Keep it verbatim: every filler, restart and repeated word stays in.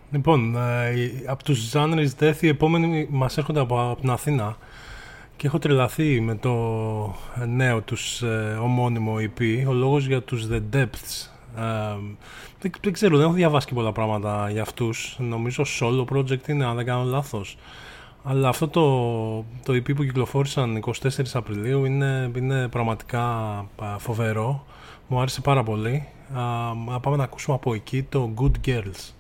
Λοιπόν, ε, από τους Genres Death οι επόμενοι μας έρχονται από, από την Αθήνα και έχω τρελαθεί με το νέο τους ε, ομώνυμο ι πι. Ο λόγος για τους The Depths. Ε, δεν, δεν ξέρω, δεν έχω διαβάσει και πολλά πράγματα για αυτούς. Νομίζω solo project είναι, αν δεν κάνω λάθος. Αλλά αυτό το, το ι πι που κυκλοφόρησαν εικοστή τέταρτη Απριλίου είναι, είναι πραγματικά φοβερό. Μου άρεσε πάρα πολύ. Α, πάμε να ακούσουμε από εκεί το Good Girls.